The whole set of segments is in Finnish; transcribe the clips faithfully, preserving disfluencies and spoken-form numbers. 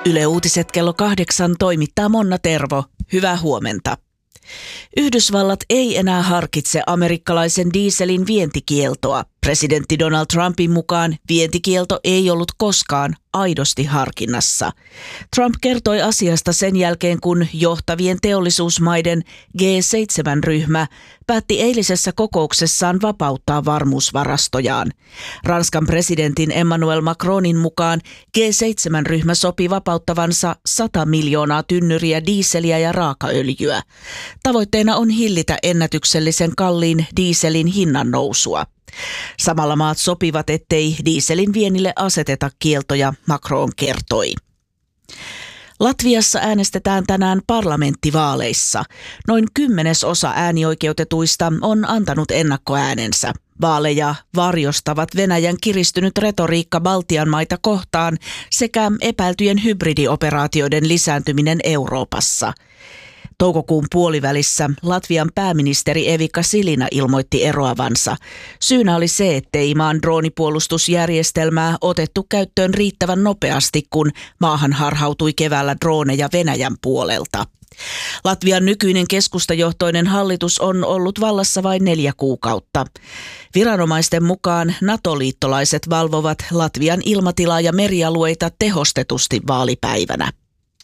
Yle Uutiset kello kahdeksan toimittaa Monna Tervo. Hyvää huomenta. Yhdysvallat ei enää harkitse amerikkalaisen dieselin vientikieltoa. Presidentti Donald Trumpin mukaan vientikielto ei ollut koskaan aidosti harkinnassa. Trump kertoi asiasta sen jälkeen, kun johtavien teollisuusmaiden G seitsemän -ryhmä päätti eilisessä kokouksessaan vapauttaa varmuusvarastojaan. Ranskan presidentin Emmanuel Macronin mukaan G seitsemän -ryhmä sopi vapauttavansa sata miljoonaa tynnyriä diiseliä ja raakaöljyä. Tavoitteena on hillitä ennätyksellisen kalliin dieselin hinnan nousua. Samalla maat sopivat, ettei dieselin viennille aseteta kieltoja, Macron kertoi. Latviassa äänestetään tänään parlamenttivaaleissa. Noin kymmenesosa äänioikeutetuista on antanut ennakkoäänensä. Vaaleja varjostavat Venäjän kiristynyt retoriikka Baltian maita kohtaan sekä epäiltyjen hybridioperaatioiden lisääntyminen Euroopassa. Toukokuun puolivälissä Latvian pääministeri Evika Silina ilmoitti eroavansa. Syynä oli se, ettei maan droonipuolustusjärjestelmää otettu käyttöön riittävän nopeasti, kun maahan harhautui keväällä drooneja Venäjän puolelta. Latvian nykyinen keskustajohtoinen hallitus on ollut vallassa vain neljä kuukautta. Viranomaisten mukaan NATO-liittolaiset valvovat Latvian ilmatilaa ja merialueita tehostetusti vaalipäivänä.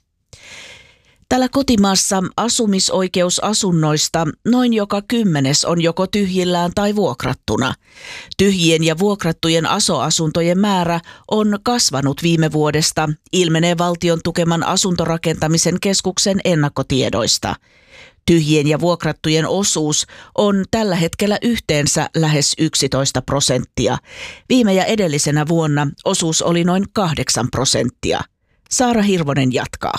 Täällä kotimaassa asumisoikeusasunnoista noin joka kymmenes on joko tyhjillään tai vuokrattuna. Tyhjien ja vuokrattujen aso-asuntojen määrä on kasvanut viime vuodesta, ilmenee valtion tukeman asuntorakentamisen keskuksen ennakkotiedoista. Tyhjien ja vuokrattujen osuus on tällä hetkellä yhteensä lähes yksitoista prosenttia. Viime ja edellisenä vuonna osuus oli noin kahdeksan prosenttia. Saara Hirvonen jatkaa.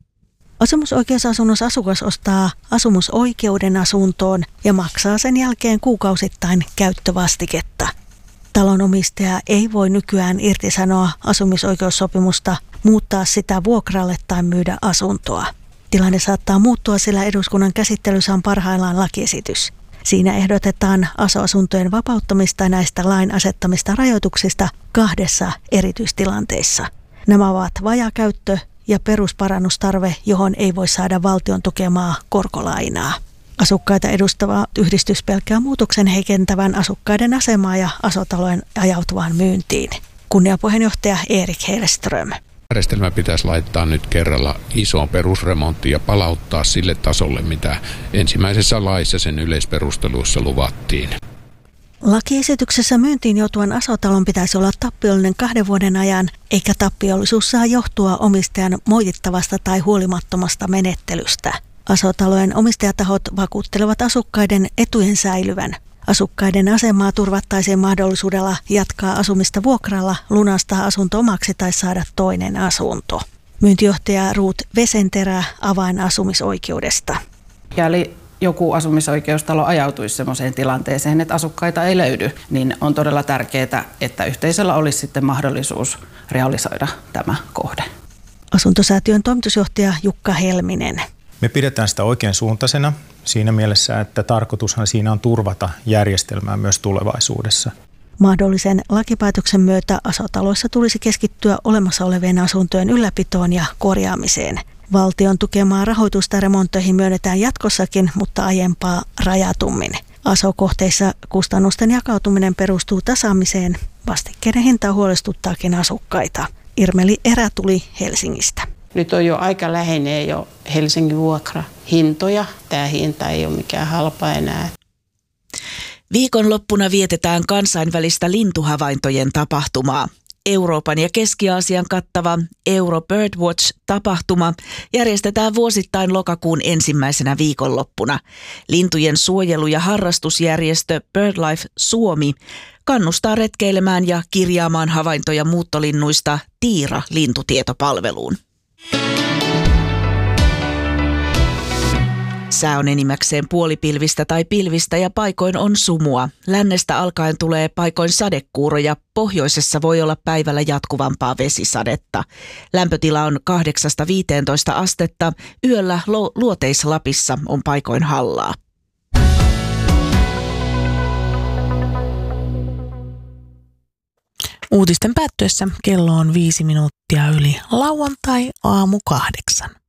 Asumisoikeusasunnossa asukas ostaa asumusoikeuden asuntoon ja maksaa sen jälkeen kuukausittain käyttövastiketta. Talonomistaja ei voi nykyään irtisanoa asumisoikeussopimusta, muuttaa sitä vuokralle tai myydä asuntoa. Tilanne saattaa muuttua, sillä eduskunnan käsittelyssä on parhaillaan lakiesitys. Siinä ehdotetaan aso-asuntojen vapauttamista näistä lain asettamista rajoituksista kahdessa erityistilanteissa. Nämä ovat vajaakäyttö ja perusparannustarve, johon ei voi saada valtion tukemaa korkolainaa. Asukkaita edustava yhdistys pelkää muutoksen heikentävän asukkaiden asemaa ja asotalojen ajautuvaan myyntiin. Kunniapuheenjohtaja Erik Hellström. Järjestelmä pitäisi laittaa nyt kerralla isoon perusremonttiin ja palauttaa sille tasolle, mitä ensimmäisessä laissa sen yleisperusteluissa luvattiin. Lakiesityksessä myyntiin joutuvan asotalon pitäisi olla tappiollinen kahden vuoden ajan, eikä tappiollisuus saa johtua omistajan moitittavasta tai huolimattomasta menettelystä. Asotalojen omistajatahot vakuuttelevat asukkaiden etujen säilyvän. Asukkaiden asemaa turvattaisiin mahdollisuudella jatkaa asumista vuokralla, lunastaa asunto omaksi tai saada toinen asunto. Myyntijohtaja Ruut Vesenterä avainasumisoikeudesta. Eli joku asumisoikeustalo ajautuisi sellaiseen tilanteeseen, että asukkaita ei löydy, niin on todella tärkeää, että yhteisöllä olisi sitten mahdollisuus realisoida tämä kohde. Asuntosäätiön toimitusjohtaja Jukka Helminen. Me pidetään sitä oikein suuntaisena siinä mielessä, että tarkoitushan siinä on turvata järjestelmää myös tulevaisuudessa. Mahdollisen lakipäätöksen myötä asotaloissa tulisi keskittyä olemassa olevien asuntojen ylläpitoon ja korjaamiseen. Valtion tukemaa rahoitusta remontteihin myönnetään jatkossakin, mutta aiempaa rajatummin. Aso-kohteissa kustannusten jakautuminen perustuu tasaamiseen. Vastikkeiden hinta huolestuttaakin asukkaita. Irmeli Erä tuli Helsingistä. Nyt on jo aika lähenee jo Helsingin vuokrahintoja. Tämä hinta ei ole mikään halpa enää. Viikonloppuna vietetään kansainvälistä lintuhavaintojen tapahtumaa. Euroopan ja Keski-Aasian kattava Euro Birdwatch-tapahtuma järjestetään vuosittain lokakuun ensimmäisenä viikonloppuna. Lintujen suojelu- ja harrastusjärjestö BirdLife Suomi kannustaa retkeilemään ja kirjaamaan havaintoja muuttolinnuista Tiira-lintutietopalveluun. Sää on enimmäkseen puolipilvistä tai pilvistä ja paikoin on sumua. Lännestä alkaen tulee paikoin sadekuuroja. Pohjoisessa voi olla päivällä jatkuvampaa vesisadetta. Lämpötila on kahdeksasta viiteentoista astetta. Yöllä Luoteis-Lapissa on paikoin hallaa. Uutisten päättyessä kello on viisi minuuttia. minuuttia yli lauantai aamu kahdeksan.